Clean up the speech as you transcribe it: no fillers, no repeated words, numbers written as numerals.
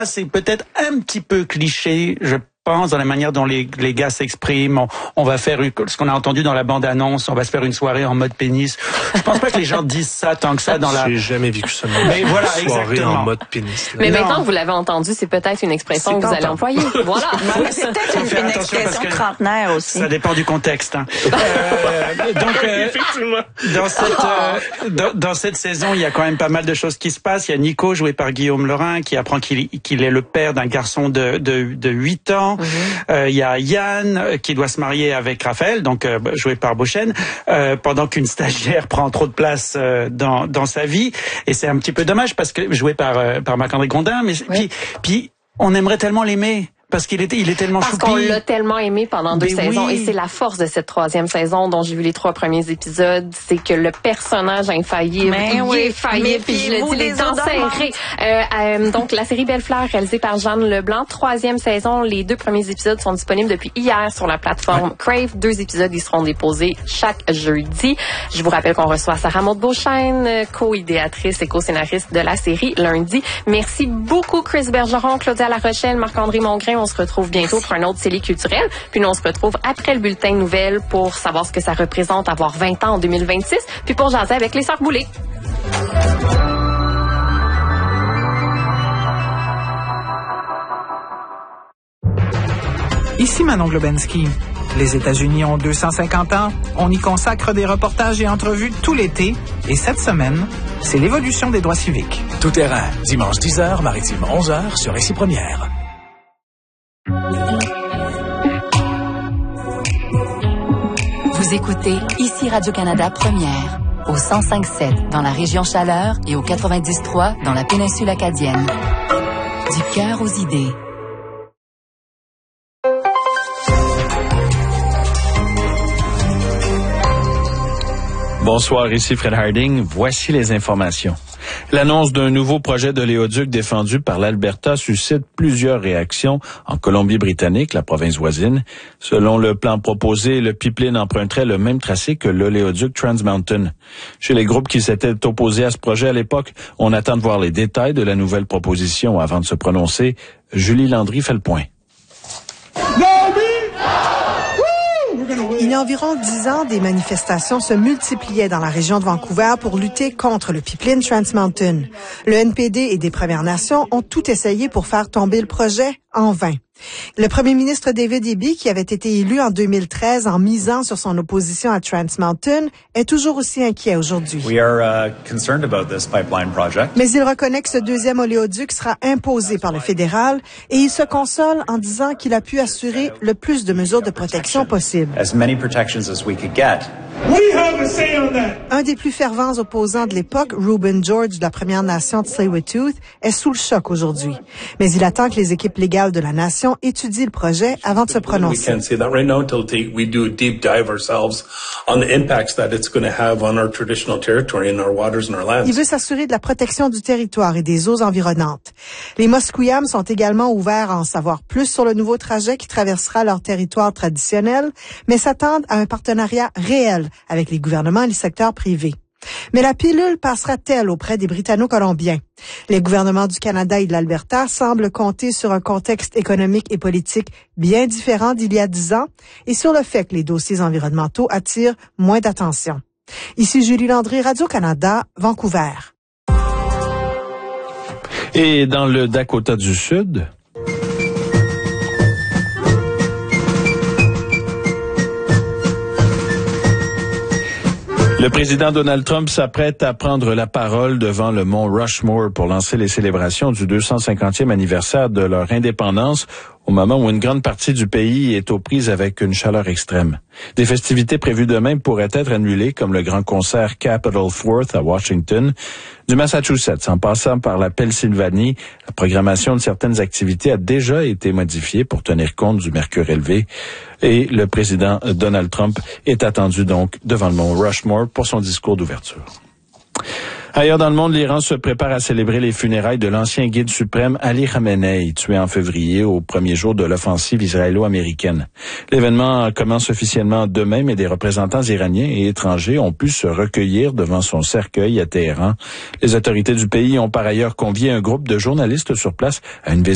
C'est peut-être un petit peu cliché, je pense, dans la manière dont les gars s'expriment. On va faire ce qu'on a entendu dans la bande-annonce, on va se faire une soirée en mode pénis. Je pense pas que les gens disent ça tant que ça dans la... J'ai jamais vécu ça. Mais voilà, soirée exactement. en mode pénis. Là. Mais maintenant que vous l'avez entendu, c'est peut-être une expression que vous allez employer. Voilà. C'est peut-être une expression trentenaire aussi. Ça dépend du contexte. Hein. Dans cette saison, il y a quand même pas mal de choses qui se passent. Il y a Nico, joué par Guillaume Laurin, qui apprend qu'il est le père d'un garçon de 8 ans. Il y a Yann, qui doit se marier avec Raphaël, donc joué par Beauchesne, pendant qu'une stagiaire prend trop de place dans sa vie. Et c'est un petit peu dommage, parce que joué par Marc-André Grondin, mais puis on aimerait tellement l'aimer. Parce qu'il est tellement choupi. Parce qu'on l'a tellement aimé pendant 2 saisons. Oui. Et c'est la force de cette 3e saison dont j'ai vu les 3 premiers épisodes. C'est que le personnage infaillible, est faillible. Puis je le dis, les dents serrées. Donc, la série Belle Fleur, réalisée par Jeanne Leblanc. 3e saison. Les 2 premiers épisodes sont disponibles depuis hier sur la plateforme Crave. 2 épisodes, ils seront déposés chaque jeudi. Je vous rappelle qu'on reçoit Sarah Maud Beauchesne, co-idéatrice et co-scénariste de la série, lundi. Merci beaucoup, Chris Bergeron, Claudia Larochelle, Marc-André Mongrain. On se retrouve bientôt pour un autre Célie culturel. Puis nous, on se retrouve après le bulletin de nouvelles pour savoir ce que ça représente avoir 20 ans en 2026. Puis pour jaser avec les Sœurs Boulay. Ici Manon Globensky. Les États-Unis ont 250 ans. On y consacre des reportages et entrevues tout l'été. Et cette semaine, c'est l'évolution des droits civiques. Tout terrain, dimanche 10h, maritime 11h sur Ici Première. Vous écoutez Ici Radio-Canada Première, au 105.7 dans la région Chaleur et au 90.3 dans la péninsule acadienne. Du cœur aux idées. Bonsoir, ici Fred Harding. Voici les informations. L'annonce d'un nouveau projet d'oléoduc défendu par l'Alberta suscite plusieurs réactions en Colombie-Britannique, la province voisine. Selon le plan proposé, le pipeline emprunterait le même tracé que l'oléoduc Trans Mountain. Chez les groupes qui s'étaient opposés à ce projet à l'époque, on attend de voir les détails de la nouvelle proposition avant de se prononcer. Julie Landry fait le point. Il y a environ 10 ans, des manifestations se multipliaient dans la région de Vancouver pour lutter contre le pipeline Trans Mountain. Le NPD et des Premières Nations ont tout essayé pour faire tomber le projet, en vain. Le premier ministre David Eby, qui avait été élu en 2013 en misant sur son opposition à Trans Mountain, est toujours aussi inquiet aujourd'hui. We are concerned about this pipeline project. Mais il reconnaît que ce deuxième oléoduc sera imposé par le fédéral et il se console en disant qu'il a pu assurer le plus de mesures de protection possible. As many protections as we could get. Un des plus fervents opposants de l'époque, Reuben George de la Première Nation de Tsleil-Waututh, est sous le choc aujourd'hui. Mais il attend que les équipes légales de la nation étudient le projet avant de se prononcer. Il veut s'assurer de la protection du territoire et des eaux environnantes. Les Musqueam sont également ouverts à en savoir plus sur le nouveau trajet qui traversera leur territoire traditionnel, mais s'attendent à un partenariat réel avec les gouvernements et le secteur privé. Mais la pilule passera-t-elle auprès des Britanno-Colombiens? Les gouvernements du Canada et de l'Alberta semblent compter sur un contexte économique et politique bien différent d'il y a 10 ans et sur le fait que les dossiers environnementaux attirent moins d'attention. Ici Julie Landry, Radio-Canada, Vancouver. Et dans le Dakota du Sud... Le président Donald Trump s'apprête à prendre la parole devant le mont Rushmore pour lancer les célébrations du 250e anniversaire de leur indépendance, au moment où une grande partie du pays est aux prises avec une chaleur extrême. Des festivités prévues demain pourraient être annulées, comme le grand concert Capitol Fourth à Washington. Du Massachusetts, en passant par la Pennsylvanie, la programmation de certaines activités a déjà été modifiée pour tenir compte du mercure élevé. Et le président Donald Trump est attendu donc devant le mont Rushmore pour son discours d'ouverture. Ailleurs dans le monde, l'Iran se prépare à célébrer les funérailles de l'ancien guide suprême Ali Khamenei, tué en février au premier jour de l'offensive israélo-américaine. L'événement commence officiellement demain, mais des représentants iraniens et étrangers ont pu se recueillir devant son cercueil à Téhéran. Les autorités du pays ont par ailleurs convié un groupe de journalistes sur place à une visite